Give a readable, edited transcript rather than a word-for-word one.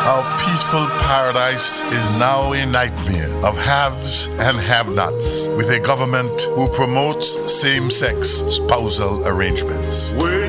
Our peaceful paradise is now a nightmare of haves and have-nots, with a government who promotes same-sex spousal arrangements. When